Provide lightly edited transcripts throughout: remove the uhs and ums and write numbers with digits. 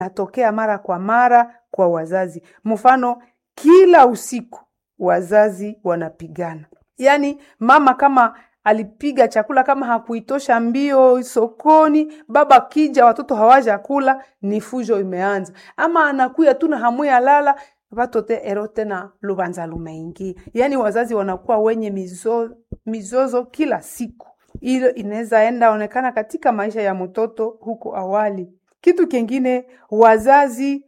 natokea mara kwa mara kwa wazazi. Mfano, kila usiku wazazi wanapigana. Yaani mama kama alipiga chakula kama hakuitosha mbio sokoni, baba kija watoto hawaja kula, ni fujo imeanza. Ama anakuya tu na hamu ya lala, watoto erote na lubanza lumeingia. Yaani wazazi wanakuwa wenye mizozo kila siku. Hilo inaweza enda onekana katika maisha ya mtoto huko awali. Kitu kingine, wazazi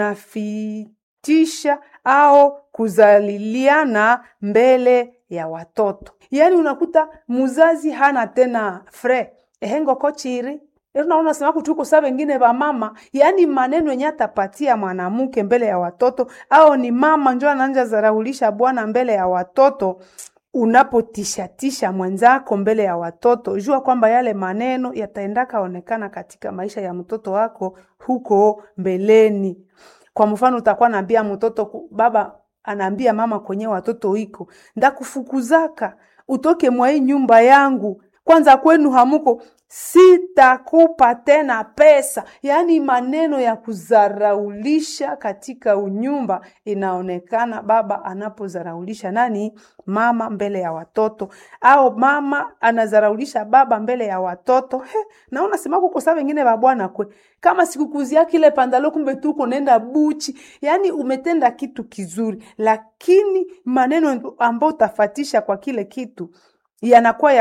wanafitisha au kuzaliliana mbele ya watoto. Yaani unakuta mzazi hana tena fre. Ehengo kochiri. Unaona sema kutuko saa wengine ba mama. Yaani maneno yenye atapatia mwanamke mbele ya watoto. Au ni mama ndio anaanza zaraulisha bwana mbele ya watoto. Unapotishatisha mwenzako mbele ya watoto, jua kwamba yale maneno yataendaka onekana katika maisha ya mtoto wako huko mbeleni. Kwa mfano utakuwa naambia mtoto, baba anaambia mama kwenye watoto iko, ndakufukuzaka utoke mwa hii nyumba yangu, kwanza kwenu hamuko, sitakupa tena pesa. Yaani maneno ya kuzaraulisha katika unyumba inaonekana baba anapozaraulisha nani? Mama mbele ya watoto. Au mama anazaraulisha baba mbele ya watoto. Naona sema kuko saa wengine babwana kwe. Kama sikukuzia kile pandalo kumbe tuko nenda buchi. Yaani umetenda kitu kizuri. Lakini maneno ambao utafatisha kwa kile kitu yanakuwa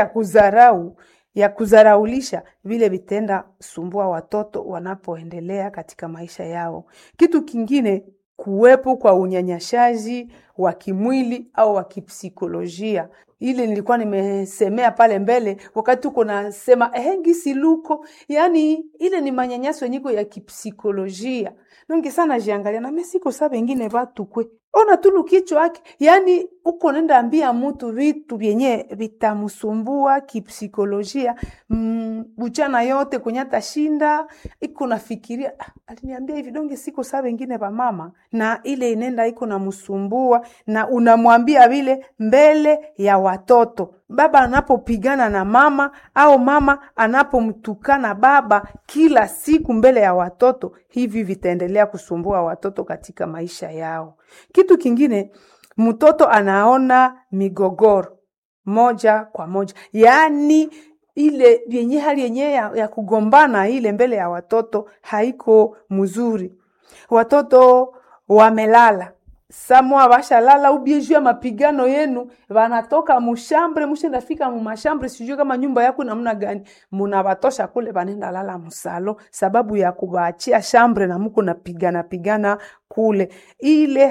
ya kuzaraulisha, vile vitenda sumbua watoto wanapoendelea katika maisha yao. Kitu kingine, kuwepo kwa unyanyashaji wa kimwili au wa kipsikolojia. Ile nilikuwa nimesemea pale mbele wakati uko nasema ngisi luko, yaani ile ni manyanyaso yenyiko ya kipsikolojia. Nongi sana jiangalia na mesiko saa wengine watu kwe. Ona tulu kichwa yake, yaani uko nenda ambia mtu vitu vyenye vitamsumbua kipsikolojia. Uchana yote kwenye atashinda, iko nafikiria, aliniambia hivi donge siko saa wengine ba mama. Na ile inenda iko na msumbua na unamwambia vile mbele ya watoto. Baba anapopigana na mama au mama anapomtukana baba kila siku mbele ya watoto, hivi vitaendelea kusumbua watoto katika maisha yao. Kitu kingine, mtoto anaona migogoro moja kwa moja. Yaani ile yenye hali yenye ya kugombana ile mbele ya watoto haiko mzuri. Watoto wamelala, samwa basha lala ubieju ya mapigano yenu, wanatoka mushambre, mushenda fika mumashambre, sijui kama nyumba yako namna gani, munabatosha kule banenda lala musalo, sababu ya kubaachia shambre na muko napigana kule. Ile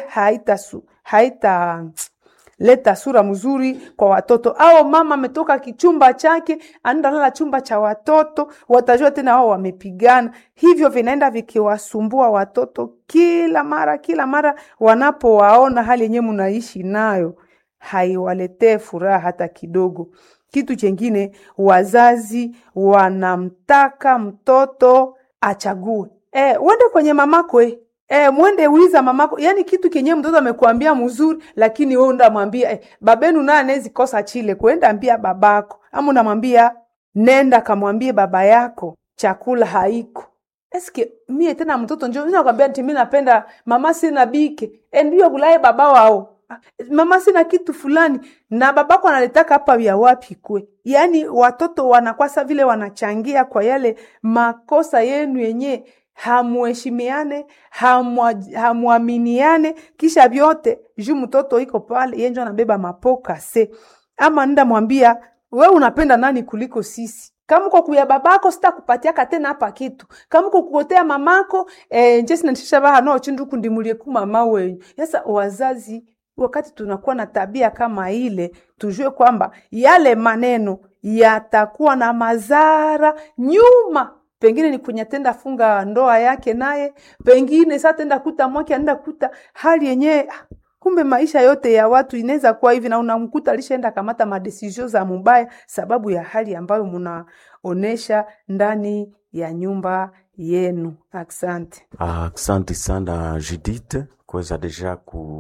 haita leta sura mzuri kwa watoto. Au mama ametoka kichumba chake, anaenda lala chumba cha watoto, watajua tena wao wamepigana. Hivyo vinaenda vikiwasumbua watoto kila mara wanapowaona hali yenyewe mnaishi nayo, haiwaletee furaha hata kidogo. Kitu kingine, wazazi wanamtaka mtoto achague. Uende kwenye mamako mwende uliza mamako. Yaani kitu kenye mtoto amekuambia mzuri, lakini wewe unamwambia babenu na anezi kosa chile, kwenda ambia babako. Ama unamwambia nenda kamwambie baba yako chakula haiko. Eske mie tena mtoto njoo ninakwambia ati mimi napenda mama sina bike. Ndio kulaye baba wao. Mama sina kitu fulani na babako analetaka hapa vya wapi kwe. Yaani watoto wanakwasa vile wanachangia kwa yale makosa yenu yenye hamuheshimiane, hamuaminiane, kisha vyote juu mtoto iko pale yeye ndio anabeba mapoka se. Ama nenda mwambia wewe unapenda nani kuliko sisi? Kama uko kuya babako sitakupatia tena hapa kitu. Kama uko kukotea mamako njesi natisha baha no chinduku ndimulie ku mama wewe. Sasa wazazi wakati tunakuwa na tabia kama ile, tujue kwamba yale maneno yatakuwa na madhara nyuma. Pengine ni kunyatenda funga ndoa yake naye, pengine sasa tenda kuta mwake anaenda kuta hali yenyewe. Kumbe maisha yote ya watu inaweza kuwa hivi, na unamkuta alishaenda kamata madecision za mubaya sababu ya hali ambayo mnaonesha ndani ya nyumba yenu. Asante. Asante sana Judith kuweza deja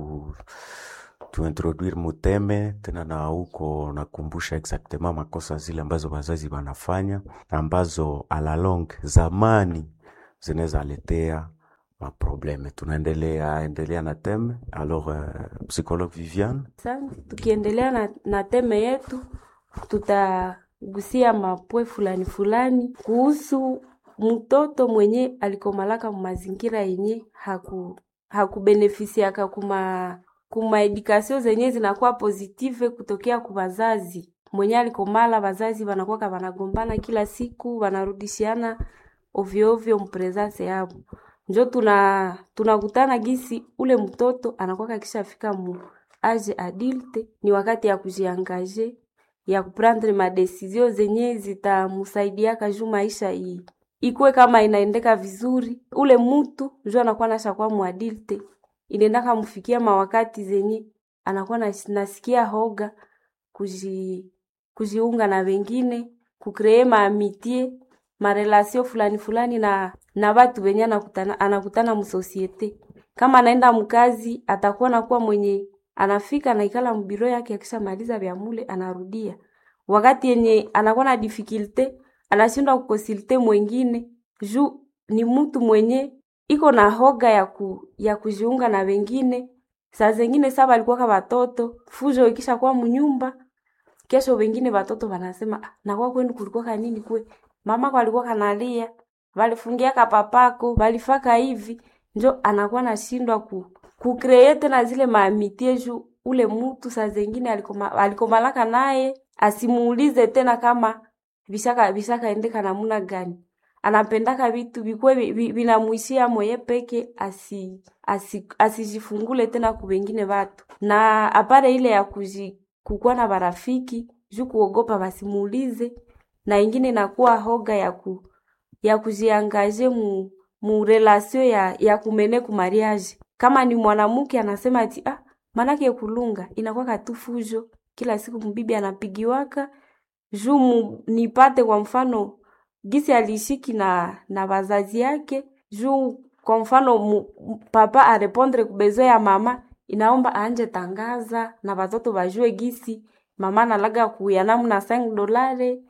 tuintroduire muteme tena, na huko nakumbusha exactement makosa zile ambazo wazazi wanafanya ambazo a la longue zamani zinaweza letea maprobleme. Tunaendelea na teme. Alors, psychologue Viviane. Asante. Tukiendelea na teme yetu, tutagusia mapwe fulani fulani kuhusu mtoto mwenye alikomalaka mazingira yenye hakubenefisiaka kuma edukasio zenye zinakuwa positive kutokea kwa wazazi. Mwenye alikomala wazazi wanakuwa wanagombana kila siku, wanarudishiana ovyo ovyo mpresence yao. Njo tunakutana gisi ule mtoto anakuwa kishafika mu age adulte, ni wakati ya kujiangaje, ya kuprendre ma decision zenye zitamsaidia kaju maisha ikuwe kama inaendeka vizuri. Ule mtu njo anakuwa nashakuwa mu adulte, inaendaka mfikia mawakati zenye anakuwa nasikia hoga kujiunga na wengine, kukree maamitie, marelation fulani fulani na watu wenye anakutana msosiete. Kama anaenda mkazi, atakuwa nakuwa mwenye anafika na ikala mbiro yake, akishamaliza vya mule anarudia. Wakati yenye anakuwa na difficulty, anashindwa kukonsulte mwingine, juu ni mtu mwenye iko na hoga ya kujiunga na wengine. Saa zingine saba alikuwa kama watoto, fujo ikisha kwa mnyumba, kesho wengine watoto wanasema, na kwa kwenu kulikuwa kanini kwe? Mama kwa alikuwa kanalia, walifungia kapapako, walifaka hivi. Njo anakuwa nashindwa kucreate na zile maamitie juu ule mtu saa zingine alikomalaka naye, asimuulize tena kama bishaka endeka namuna gani. Anapendaka vitu vikwe vinamuishia moye peke, asijifungule tena kwa wengine watu. Na apare ile ya kukuwa na barafiki, juu kuogopa wasimuulize, na ingine inakuwa hoga ya kujiangaje mu relation ya kumene ku mariage. Kama ni mwanamke anasema ati manake kulunga inakuwa katufujo kila siku, mbibi anapigiwaka juu nipate kwa mfano gisi alishiki na wazazi yake, juu kwa mfano papa arepondre kubezo ya mama, inaomba anje tangaza na watoto wajue gisi mama nalaga kuyanamu na $5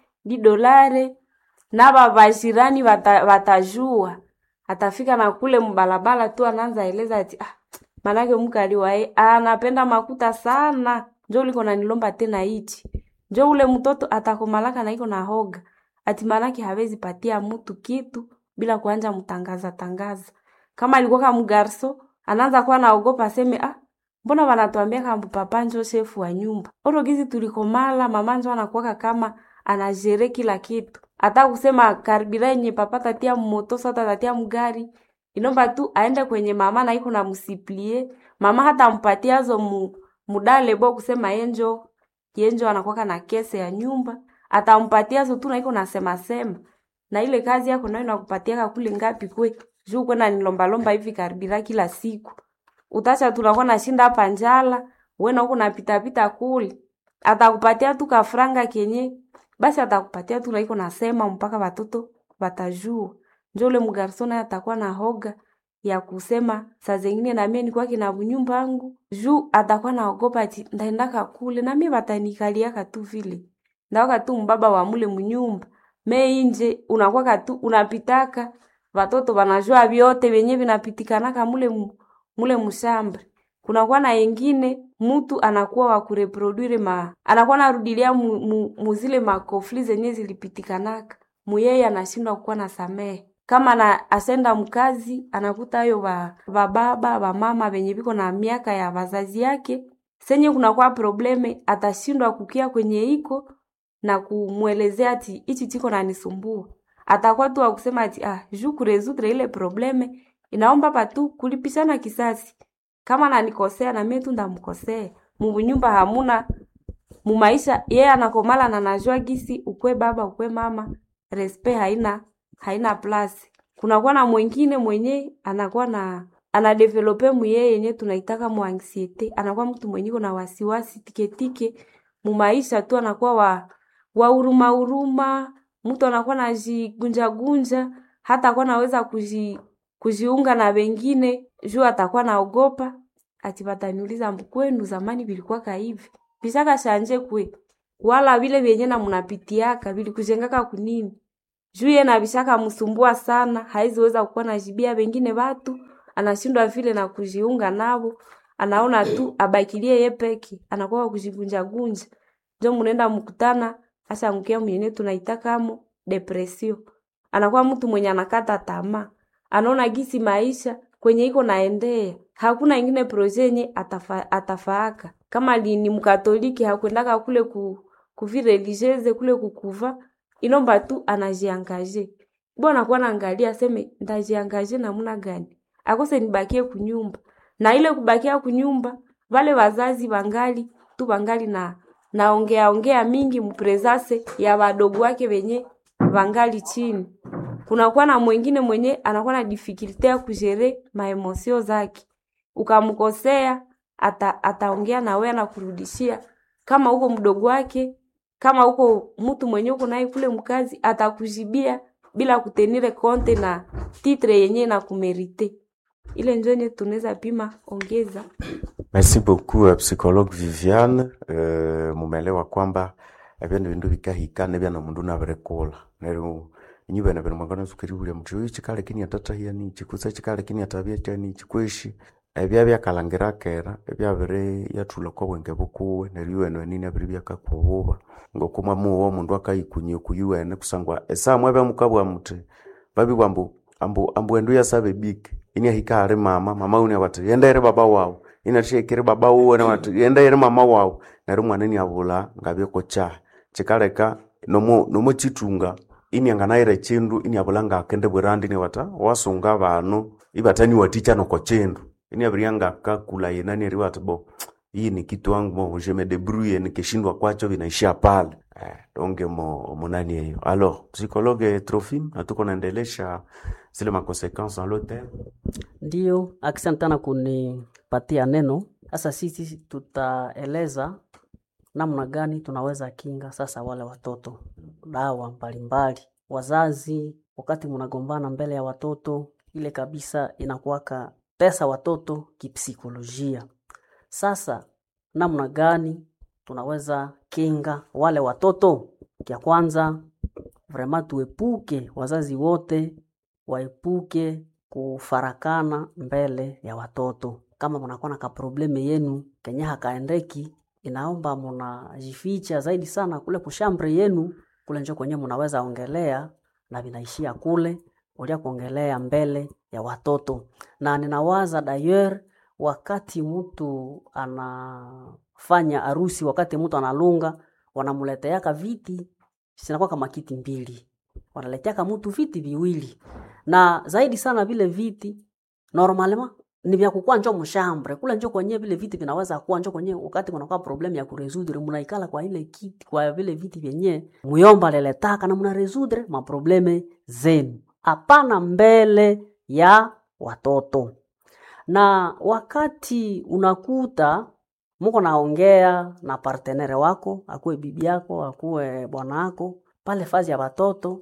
$10, na babashirani watajua. Atafika na kule mbalabala tu anaanza eleza ati manake mkali wae anapenda makuta sana, njo liko na nilomba tena hichi. Njo ule mtoto atakomalaka na iko na hoga ati manake hawezi patia mtu kitu bila kuanja tangaza. Kama alikuwa kama mgarso, anaanza kuwa naogopa aseme mbona wanatuambia kama papa njo shefu wa nyumba. Oro gizi tulikomala mama njo anakuwa kama anajere kila kitu. Hata kusema karibira yenye papa tatia moto sata tatia mgari, inomba tu aende kwenye mama na iko na musiplie. Mama hata mpatia zo mudale bo kusema yenjo anakuwa na kese ya nyumba, atampatia zo tu na iko na sema. Na ile kazi yako nayo inakupatia kule ngapi kwe? Juu kwenda nilomba hivi karibira kila siku. Utacha tunakuwa na shinda hapa njala, wewe uko napita kule. Atakupatia tu kafranga kenye, basi atakupatia tu na iko nasema mpaka watoto watajua. Njo ule mgarsona atakuwa na hoga ya kusema saa zingine na mimi niko na nyumba yangu, juu atakuwa naogopa ati ndaendaka kule na mimi watanikaliaka tu vile. Ndawaka tu mbaba wa mule mnyumba. Nje unakuwa tu unapitaka, watoto wanajua vyote wenye vinapitikanaka mule mshamba. Kunakuwa na wengine mtu anakuwa wa kureproduire anakuwa narudilia muzile makofli zenye zilipitikanaka. Muyeye anashindwa kuwa na samehe. Kama na asenda mkazi, anakuta ayo baba mama wenye biko na miaka ya wazazi yake. Senye kunakuwa probleme, atashindwa kukia kwenye iko na kumuelezea ati ichi tiko na nisumbua. Atakuwa tu wakusema ati juu kuresoudre ile probleme, inaomba patu kulipishana kisasi. Kama na nikosea na mimi tu ndamkosea. Munyumba hamuna mumaisha, yeye anakomala na najua gisi ukwe baba ukwe mama, respect haina plus. Kunakuwa na mwingine mwenye anakuwa anadevelope muyeye yenye tunaitaka mu anxiety. Anakuwa mtu mwenye kuna wasiwasi tike mumaisha tu, anakuwa wa huruma, mtu anakuwa anajigunja, hata kwa naweza kujiunga na wengine, juu atakuwa naogopa ati wataniuliza kwenu zamani bilikuwa hivi. Bishaka shanje kwe. Wala vile vyenye na mnapitiaka bilikujengaka kunini. Juu yeye na bishaka msumbua sana, haiziweza kuwa na jibia wengine watu, anashindwa vile na kujiunga nabo, anaona tu abakilie yeye peke, anakuwa kujigunja gunja. Ndio mnaenda mkutana hasa mkia mwenye tunaitaka amo depression. Anakuwa mtu mwenye anakata tamaa. Anaona gisi maisha kwenye iko naendea. Hakuna ingine projet yenye atafaaka. Kama ni mkatoliki hakwendaka kule kuvi religieuse kule kukuva, inomba tu anajiangaje. Bwana kwa naangalia aseme ndajiangaje namna gani? Akose nibakie kunyumba. Na ile kubakia kunyumba, wale wazazi bangali tu bangali naongea mingi mpresase ya wadogo wake wenye bangali chini. Kuna kuwa na mwingine mwenye anakuwa na difficulty ya kujere maemosio zake. Ukamkosea ataongea na wewe na kurudishia. Kama uko mdogo wake, kama uko mtu mwenye uko naye kule mkazi, atakujibia bila kutenire konte na titre yenye na kumerite. Ile ndio yenye tunaweza pima ongeza. Merci beaucoup psychologue Viviane. Mumelewa kwamba ebintu bintu bikahikana bya na mundu naberekola. Nero nyibe na mangana sukiri ule mtu chikale kini atata hiya ni chikusa chikale kini atabia cyane chikweshi ebya byakalangira kera ebya bere yatula ko bwenge bukuwe neriwe eno nini abiri byakakububa ngokuma muwo mundu akayikunye kuyuene kusangwa esamwe bya mukabwa muti babi ambu endu yasabe big ini hikare mama uni abati yendere baba wao ina shekere baba uwe na watu yendere mama wao nero mwaneni abula ngabye ko cha chikaleka nomo chitunga ini anganaire chindu ini abulanga akende bwerandi ni wata wasunga bano ibatani waticha no ko chindu ini abrianga kakula yenani riwata bo hii ni kitu wangu mo je me débrouille nikishindwa kwacho vinaishia pale donge mo nani hiyo. Alors psychologue Trophime natuko naendelesha zile ma consequences en l'hôtel. Ndio, asante sana kunipatia neno. Sasa sisi tutaeleza namna gani tunaweza kinga sasa wale watoto. Dawa mbalimbali. Wazazi wakati mnagombana mbele ya watoto, ile kabisa inakuwaka tesa watoto kipsikolojia. Sasa namna gani tunaweza kinga wale watoto? Kia kwanza vraiment tuepuke, wazazi wote waepuke kufarakana mbele ya watoto. Kama mnakuwa na probleme yenu kenye hakaendeki, inaomba mnajificha zaidi sana kule kushambre yenu, kule njo kwenye mnaweza ongelea na vinaishia kule ulia kuongelea mbele ya watoto. Na ninawaza d'ailleurs wakati mtu anafanya harusi, wakati mtu analunga, wanamuleteaka viti sinakuwa kama kiti mbili, wanaleteaka mtu viti viwili. Na zaidi sana vile viti normalement ni vya kukua njo mshambre kule njo kwenye vile viti vinaweza kuwa njo kwenye wakati kuna problem ya kuresoudre mnaikala kwa ile kiti kwa vile viti vyenye muyomba leletaka na mna resoudre ma probleme zenu, hapana mbele ya watoto. Na wakati unakuta mko naongea na partenere wako, akuwe bibi yako, akuwe bwana wako, pale fazi ya watoto,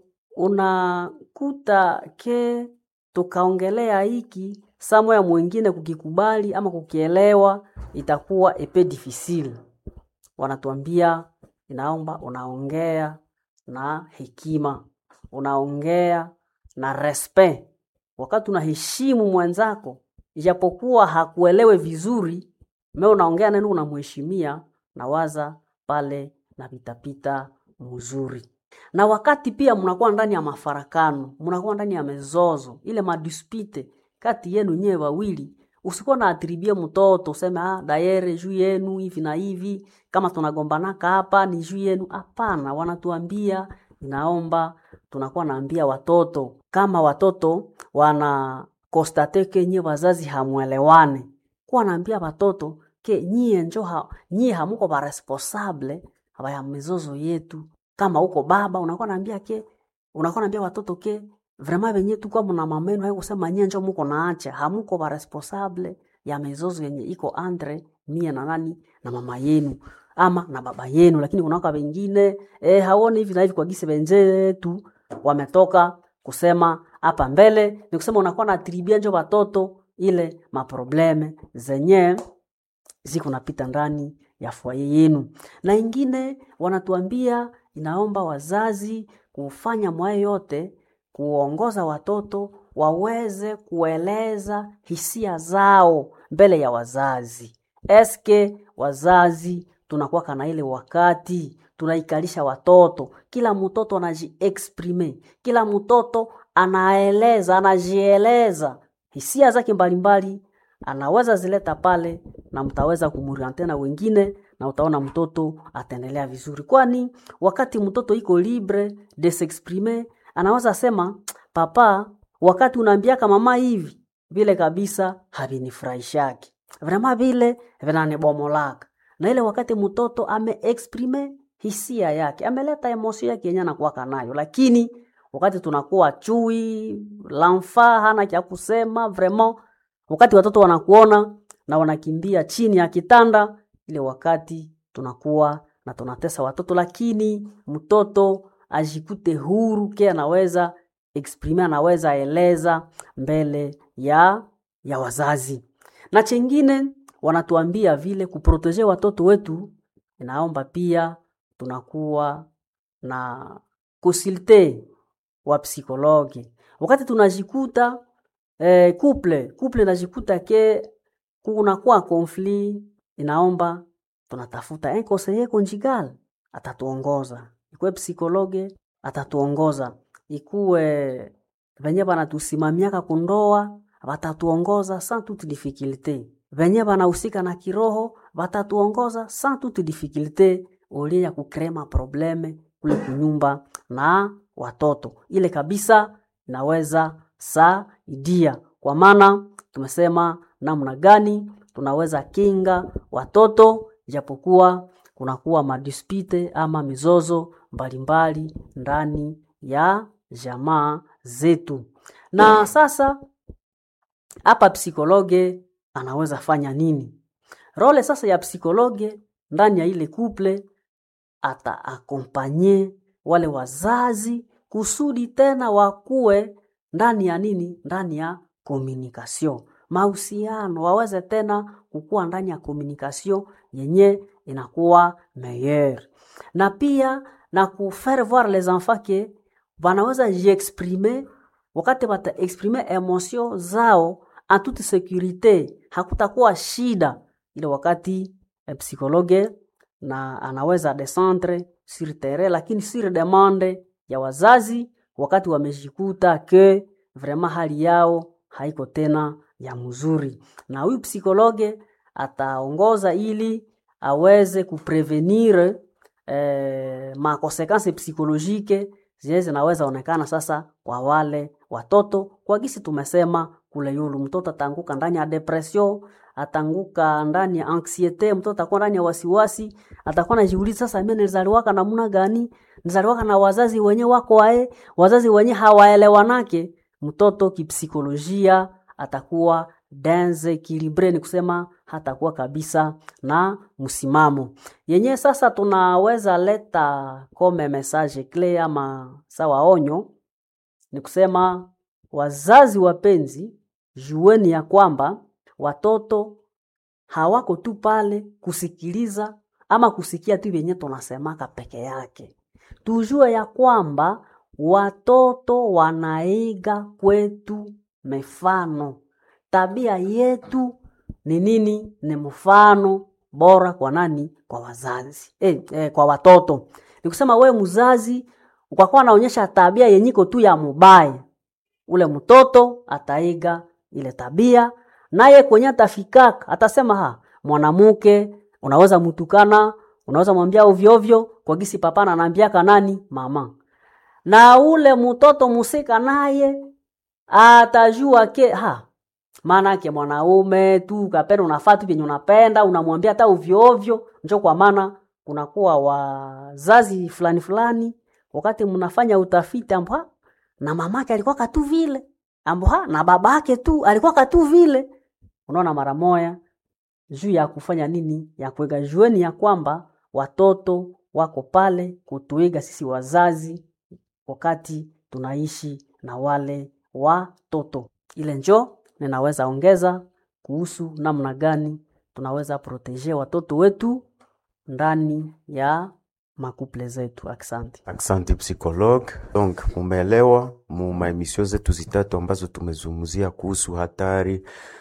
unakuta ke tukaongelea hiki, samo ya mwingine kukikubali ama kukielewa, itakuwa epe difficile. Wanatuambia inaomba unaongea na hekima, unaongea na respect. Wakati unaheshimu mwenzako, ijapokuwa hakuelewe vizuri, mimi unaongea neno unamheshimia, na waza pale na pitapita mzuri. Na wakati pia mnakuwa ndani ya mafarakano, mnakuwa ndani ya mezozo, ile madispute kati yenu nyewe wawili, usikuwa na atribia mtoto useme daire juu yenu hivi na hivi, kama tunagombanaka hapa ni juu yenu. Hapana, wanatuambia inaomba tunakuwa naambia watoto, kama watoto wana konstate ke nyie wazazi hamuelewane, kwa naambia watoto ke nyie hamuko ba responsable haya mizozo yetu. Kama uko baba unakuwa naambia watoto ke vraiment benye tu kwa mna mameno hayo kusema nyie njo muko naacha, hamuko ba responsable ya mizozo yenye iko andre mie na nani na mama yenu ama na baba yenu. Lakini kunaka wengine haoni hivi na hivi kwa gise benje tu wametoka kusema hapa mbele, ni kusema unakuwa na atribia njo watoto ile maprobleme zenye ziko napita ndani ya foyer yenu. Na ingine wanatuambia inaomba wazazi kufanya mwae yote kuongoza watoto waweze kueleza hisia zao mbele ya wazazi. Eske wazazi tunakuwa na ile wakati tunaikalisha watoto, kila mtoto anajiexprime, kila mtoto anaeleza, anajieleza hisia zake mbalimbali, anaweza zileta pale na mtaweza kumuriente na wengine, na utaona mtoto ataendelea vizuri. Kwani wakati mtoto iko libre de s'exprimer, anaweza sema papa, wakati unaambiaka mama hivi vile kabisa havinifurahishaki, vraiment vile vinanibomolaka. Na ile wakati mtoto ameexprime hisia yake, ameleta emotion yake yenye anakuwa nayo. Lakini wakati tunakuwa chui, l'enfant hana kia kusema vraiment, wakati watoto wanakuona na wanakimbia chini ya kitanda, ile wakati tunakuwa na tunatesa watoto. Lakini mtoto ajikute huru, kia anaweza exprime, anaweza eleza mbele ya wazazi. Na chengine wanatuambia vile kuproteje watoto wetu, inaomba pia tunakuwa na consulte wa psikologi. Wakati tunajikuta couple najikuta ke kunakuwa conflit, inaomba tunatafuta un conseiller conjugal, atatuongoza. Ikuwe psikologe atatuongoza, ikuwe venye banatusimamiaka kundoa watatuongoza sans toute difficulté, venye banahusika na kiroho watatuongoza sans toute difficulté, ole ya kukrema probleme kule kunyumba na watoto. Ile kabisa naweza saidia, kwa maana tumesema namna gani tunaweza kinga watoto japokuwa kunakuwa madispute ama mizozo mbalimbali ndani ya jamaa zetu. Na sasa hapa psikologe anaweza fanya nini? Role sasa ya psikologe ndani ya ile couple, ata akompanye wale wazazi kusudi tena wakue ndani ya nini? Ndani ya communication, mahusiano, waweze tena kukua ndani ya communication yenye inakuwa meilleur. Na pia na kufaire voir les enfants que wanaweza jiexprimer, wakati bata exprimer emotion zao en toute sécurité, hakutakuwa shida. Ile wakati psikologe na anaweza descendre sur terrain, lakini sur demande ya wazazi, wakati wamejikuta ke vraiment hali yao haiko tena ya mzuri. Na huyu psikologe ataongoza ili aweze kuprevenir ma conséquences psychologiques zinaweza onekana sasa kwa wale watoto. Kwa gisi tumesema kule yulu, mtoto atanguka ndani ya depression, atanguka ndani ya anxiety, mtoto atakuwa ndani ya wasiwasi, atakuwa anajiuliza sasa mimi nilizaliwaka namna gani? Nilizaliwaka na wazazi wenye wako wazazi wenye hawaelewanake. Mtoto kipsikolojia atakuwa déséquilibré, ni kusema hatakuwa kabisa na msimamo yenye. Sasa tunaweza leta comme message clé ama sawa onyo, ni kusema wazazi wapenzi, jueni ya kwamba watoto hawako tu pale kusikiliza ama kusikia tu yenye tunasemaka peke yake. Tujue ya kwamba watoto wanaiga kwetu mifano. Tabia yetu ni nini? Ni mfano bora kwa nani? Kwa wazazi. Kwa watoto. Ni kusema we mzazi ukakuwa naonyesha tabia yenyiko tu ya mubaya, ule mtoto ataiga ile tabia, naye kwenye atafikaka atasema mwanamke unaweza mtukana, unaweza mwambia ovyo ovyo kwa gisi papa ananiambiaka nani? Mama. Na ule mtoto musika naye atajua ke maana yake mwanaume tu kapenda unafaa tu yenye unapenda, unamwambia hata ovyo ovyo. Njoo kwa maana kunakuwa wazazi fulani fulani wakati mnafanya utafiti ambao na mamake alikuwa katu vile, ambao na babake tu alikuwa katu vile. Unaona mara moja juu ya kufanya nini? Ya kuiga. Jueni ya kwamba watoto wako pale kutuiga sisi wazazi wakati tunaishi na wale watoto. Ile njoo ninaweza ongeza kuhusu namna gani tunaweza proteger watoto wetu ndani ya makuple zetu. Asante. Asante psychologue. Donc mumeelewa mu maemisio zetu zitatu ambazo tumezungumzia kuhusu hatari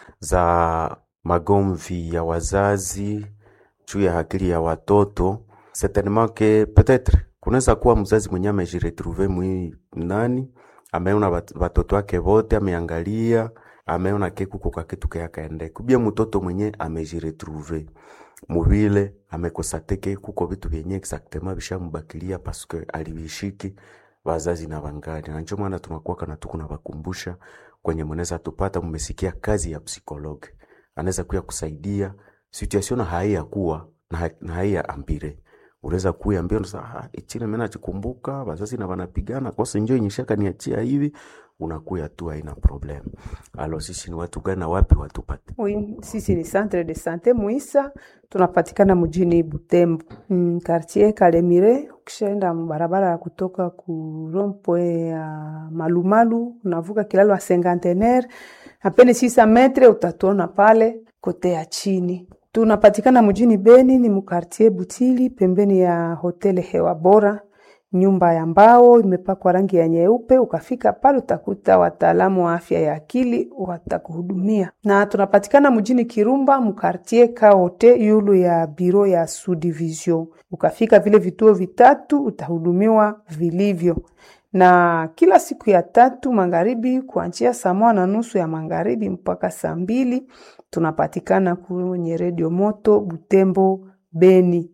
za magomvi ya wazazi juu ya akili ya watoto. Certainement que peut-être kunaweza kuwa mzazi mwenye amejiretrouver nani ameona watoto wake wote, ameangalia, ameona kuko kwa kitu kaya kaende. Kubia mtoto mwenye amejiretrouver mubile amekosateke kuko vitu vyenye exactement bishamubakilia parce que alivishiki wazazi na wangani. Na ndio maana tunakuwa kana tukuna wakumbusha kwenye mweneza tupata mmesikia kazi ya psikologe. Anaweza kuya kusaidia situation haya kuwa na haya ambire. Unaweza kuiambia sasa ichile mimi nachikumbuka wazazi na wanapigana kwa sababu njoo inyeshaka niachia hivi, unakuya tu haina problem. Alors sisi ni watu gani na wapi watupate? Oui, sisi ni Centre de Santé Muisa, tunapatikana mjini Butembo, quartier Kalemire. Ukishaenda barabara ya kutoka ku rond-point ya Malumalu, unavuka kilalo ya Cinquantenaire, apene 600 metre utatuona pale kote ya chini. Tunapatikana mjini Beni, ni mkartie Butili, pembeni ya hoteli Hewa Bora, nyumba ya mbao imepakwa rangi ya nyeupe. Ukafika pale utakuta wataalamu wa afya ya akili watakuhudumia. Na tunapatikana mjini Kirumba, mkartie Kaote, yulu ya biro ya subdivision. Ukafika vile vituo vitatu utahudumiwa vilivyo. Na kila siku ya tatu magharibi kuanzia saa 1:30 ya magharibi mpaka saa 2 tunapatikana kwenye Radio Moto Butembo Beni.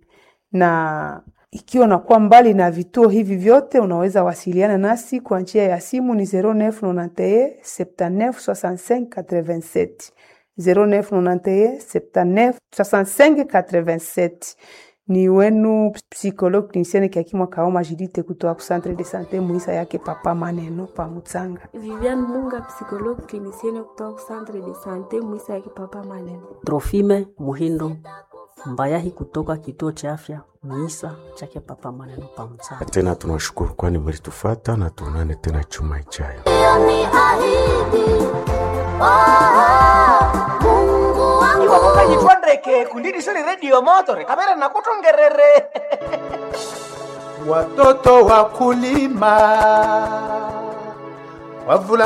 Na ikiwa unakuwa mbali na vituo hivi vyote, unaweza wasiliana nasi kwa njia ya simu ni 0991 79 65 87 0991 79 65 87. Ni wenu psychologue clinicienne Kiakimwa Kaoma Judith kutoka ku Centre de Santé Muisa yake Papa Maneno pa Mutsanga. Viviane Munga, psychologue clinicienne kutoka ku Centre de Santé Muisa yake Papa Maneno. Trofime Muhindo Mbayahi kutoka kituo cha afya Muisa chake Papa Maneno pa Mutsanga. Tena tunashukuru kwani mlitufuata na tuonane tena chuma ijayo. Iwakuka jitwandeke kundini siri Radio Moto kamera na kutongerere. Watoto wakulima wavula